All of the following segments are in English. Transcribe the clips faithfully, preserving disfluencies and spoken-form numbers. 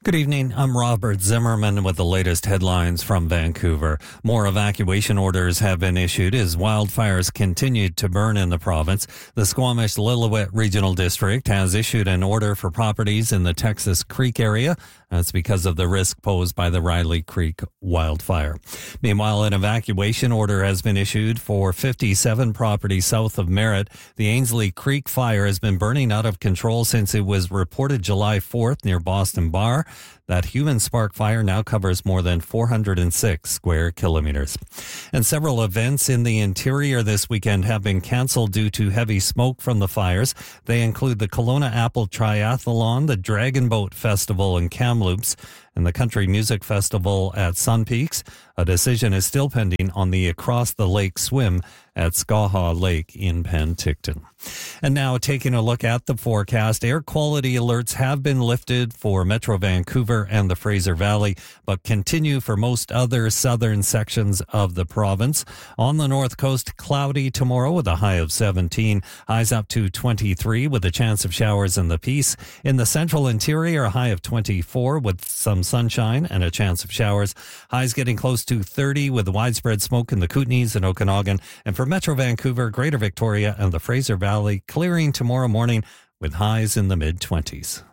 Good evening. I'm Robert Zimmerman with the latest headlines from Vancouver. More evacuation orders have been issued as wildfires continued to burn in the province. The Squamish-Lillooet Regional District has issued an order for properties in the Texas Creek area. That's because of the risk posed by the Riley Creek wildfire. Meanwhile, an evacuation order has been issued for fifty-seven properties south of Merritt. The Ainslie Creek fire has been burning out of control since it was reported July fourth near Boston Bar. That human spark fire now covers more than four hundred six square kilometers. And several events in the interior this weekend have been canceled due to heavy smoke from the fires. They include the Kelowna Apple Triathlon, the Dragon Boat Festival in Kamloops, and the Country Music Festival at Sun Peaks. A decision is still pending on the Across the Lake swim at Skaha Lake in Penticton. And now taking a look at the forecast, air quality alerts have been lifted for Metro Vancouver and the Fraser Valley, but continue for most other southern sections of the province. On the north coast, cloudy tomorrow with a high of seventeen, highs up to twenty-three with a chance of showers in the Peace. In the central interior, a high of twenty-four with some sunshine and a chance of showers. Highs getting close to thirty with widespread smoke in the Kootenays and Okanagan. And for Metro Vancouver, Greater Victoria and the Fraser Valley, clearing tomorrow morning with highs in the mid-twenties.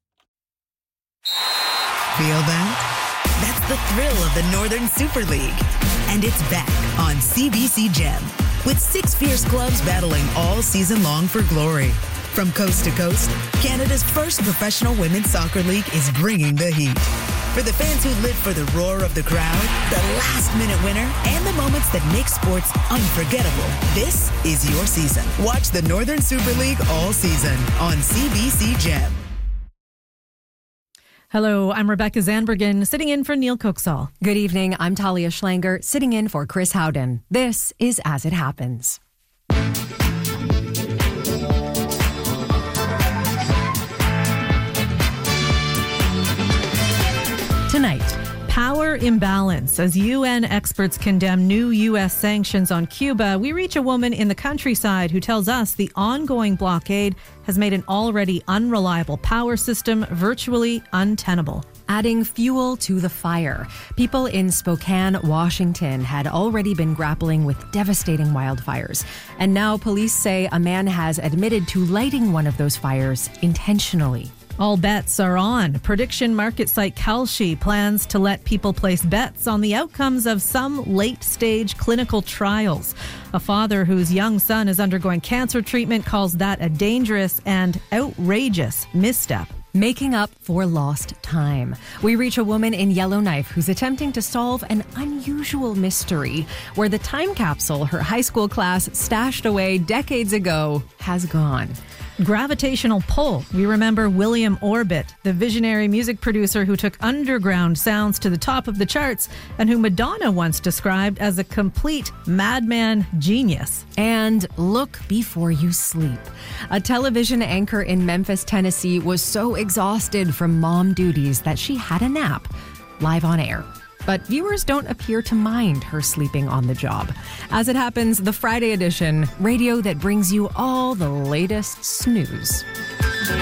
Feel that? That's the thrill of the Northern Super League. And it's back on C B C Gem with six fierce clubs battling all season long for glory. From coast to coast, Canada's first professional women's soccer league is bringing the heat. For the fans who live for the roar of the crowd, the last-minute winner, and the moments that make sports unforgettable, this is your season. Watch the Northern Super League all season on C B C Gem. Hello, I'm Rebecca Zandbergen, sitting in for Neil Coxall. Good evening, I'm Talia Schlanger, sitting in for Chris Howden. This is As It Happens. Tonight, power imbalance. As U N experts condemn new U S sanctions on Cuba, we reach a woman in the countryside who tells us the ongoing blockade has made an already unreliable power system virtually untenable. Adding fuel to the fire. People in Spokane, Washington had already been grappling with devastating wildfires. And now police say a man has admitted to lighting one of those fires intentionally. All bets are on. Prediction market site Kalshi plans to let people place bets on the outcomes of some late-stage clinical trials. A father whose young son is undergoing cancer treatment calls that a dangerous and outrageous misstep. Making up for lost time. We reach a woman in Yellowknife who's attempting to solve an unusual mystery where the time capsule her high school class stashed away decades ago has gone. Gravitational pull. We remember William Orbit, the visionary music producer who took underground sounds to the top of the charts and who Madonna once described as a complete madman genius. And look before you sleep. A television anchor in Memphis, Tennessee was so exhausted from mom duties that she had a nap live on air. But viewers don't appear to mind her sleeping on the job. As It Happens, the Friday edition, radio that brings you all the latest snooze.